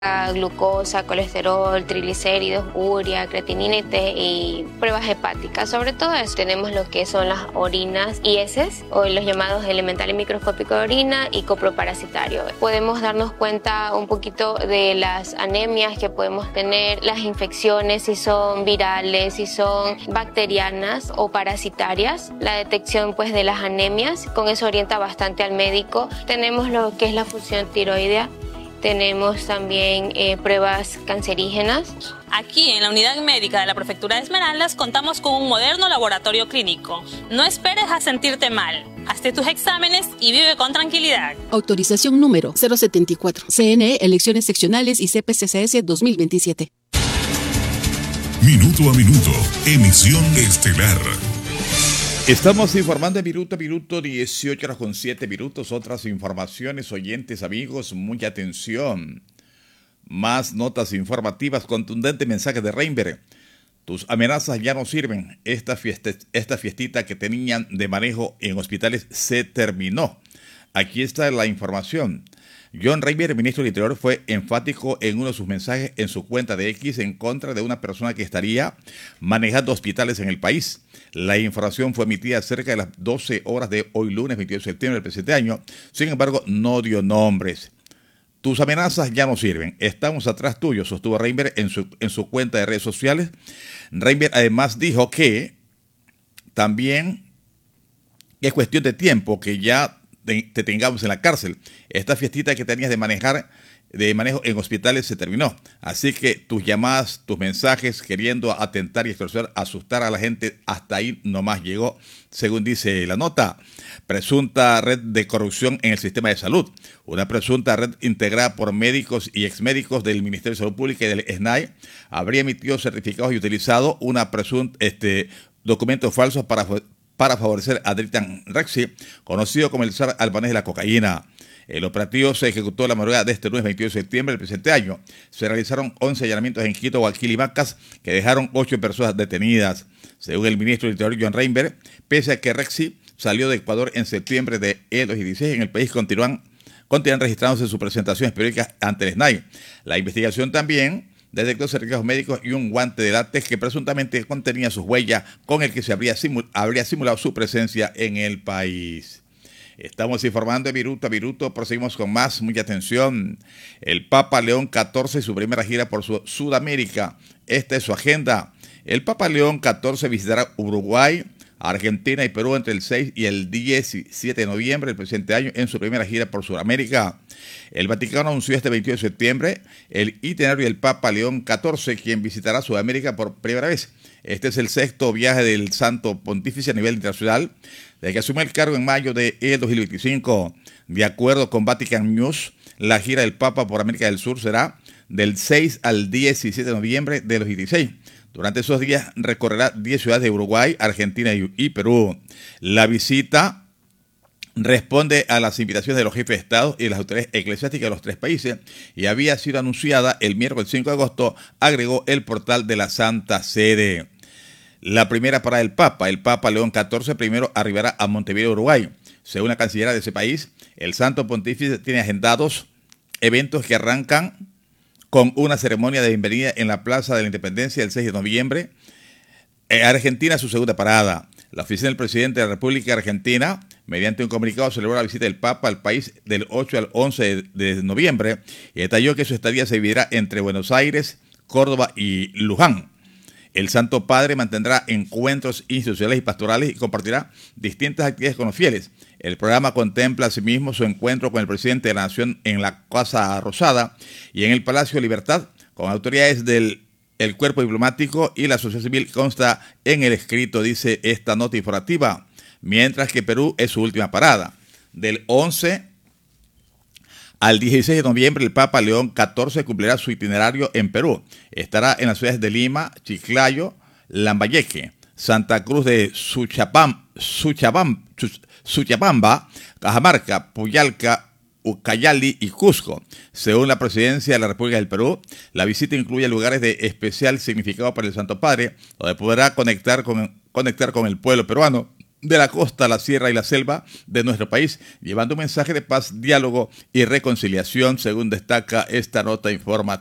glucosa, colesterol, triglicéridos, urea, creatinina y pruebas hepáticas. Sobre todo eso tenemos lo que son las orinas y heces, o los llamados elemental y microscópico de orina y coproparasitario. Podemos darnos cuenta un poquito de las anemias que podemos tener, las infecciones, si son virales, si son bacterianas o parasitarias, la detección pues de las anemias, con eso orienta bastante al médico. Tenemos lo que es la función tiroidea. Tenemos también pruebas cancerígenas. Aquí en la unidad médica de la Prefectura de Esmeraldas contamos con un moderno laboratorio clínico. No esperes a sentirte mal. Hazte tus exámenes y vive con tranquilidad. Autorización número 074. CNE, Elecciones Seccionales y CPCCS 2027. Minuto a minuto, emisión estelar. Estamos informando en minuto a minuto, 18 horas con 7 minutos. Otras informaciones, oyentes, amigos, mucha atención. Más notas informativas, contundente mensaje de Reinberg. Tus amenazas ya no sirven. Esta fiestita que tenían de manejo en hospitales se terminó. Aquí está la información. John Reinberg, ministro del Interior, fue enfático en uno de sus mensajes en su cuenta de X en contra de una persona que estaría manejando hospitales en el país. La información fue emitida cerca de las 12 horas de hoy lunes 22 de septiembre del presente año. Sin embargo, no dio nombres. Tus amenazas ya no sirven. Estamos atrás tuyo, sostuvo Reinberg en su cuenta de redes sociales. Reinberg además dijo que también es cuestión de tiempo que ya te tengamos en la cárcel. Esta fiestita que tenías de manejo en hospitales se terminó. Así que tus llamadas, tus mensajes queriendo atentar y extorsionar, asustar a la gente, hasta ahí nomás llegó, según dice la nota. Presunta red de corrupción en el sistema de salud. Una presunta red integrada por médicos y exmédicos del Ministerio de Salud Pública y del SNAI habría emitido certificados y utilizado documentos falsos para favorecer a Dritan Rexy, conocido como el zar albanés de la cocaína. El operativo se ejecutó la madrugada de este lunes 22 de septiembre del presente año. Se realizaron 11 allanamientos en Quito, Guayaquil y Macas, que dejaron 8 personas detenidas. Según el ministro del Interior, John Reinberg, pese a que Rexy salió de Ecuador en septiembre de 2016, en el país continúan registrándose sus presentaciones periódicas ante el SNAI. La investigación también detectó certificados médicos y un guante de látex que presuntamente contenía sus huellas, con el que se habría simulado su presencia en el país. Estamos informando de minuto a minuto, proseguimos con más, mucha atención. El Papa León XIV, su primera gira por Sudamérica. Esta es su agenda. El Papa León XIV visitará Uruguay, Argentina y Perú entre el 6 y el 17 de noviembre del presente año en su primera gira por Sudamérica. El Vaticano anunció este 22 de septiembre el itinerario del Papa León XIV, quien visitará Sudamérica por primera vez. Este es el 6º viaje del Santo Pontífice a nivel internacional, desde que asumió el cargo en mayo de 2025. De acuerdo con Vatican News, la gira del Papa por América del Sur será del 6 al 17 de noviembre de 2016. Durante esos días recorrerá 10 ciudades de Uruguay, Argentina y Perú. La visita responde a las invitaciones de los jefes de Estado y de las autoridades eclesiásticas de los 3 países y había sido anunciada el miércoles 5 de agosto, agregó el portal de la Santa Sede. La primera parada del Papa, el Papa León XIV, primero arribará a Montevideo, Uruguay. Según la cancillería de ese país, el Santo Pontífice tiene agendados eventos que arrancan con una ceremonia de bienvenida en la Plaza de la Independencia el 6 de noviembre. Argentina, su segunda parada. La oficina del presidente de la República Argentina, mediante un comunicado, celebró la visita del Papa al país del 8 al 11 de noviembre y detalló que su estadía se dividirá entre Buenos Aires, Córdoba y Luján. El Santo Padre mantendrá encuentros institucionales y pastorales y compartirá distintas actividades con los fieles. El programa contempla asimismo su encuentro con el presidente de la Nación en la Casa Rosada y en el Palacio de Libertad con autoridades del cuerpo diplomático y la sociedad civil, consta en el escrito, dice esta nota informativa, mientras que Perú es su última parada. Del 11 al 16 de noviembre, el Papa León XIV cumplirá su itinerario en Perú. Estará en las ciudades de Lima, Chiclayo, Lambayeque, Santa Cruz de Suchapamba, Cajamarca, Puyalca, Ucayali y Cusco. Según la Presidencia de la República del Perú, la visita incluye lugares de especial significado para el Santo Padre, donde podrá conectar con el pueblo peruano de la costa, la sierra y la selva de nuestro país, llevando un mensaje de paz, diálogo y reconciliación, según destaca esta nota informativa.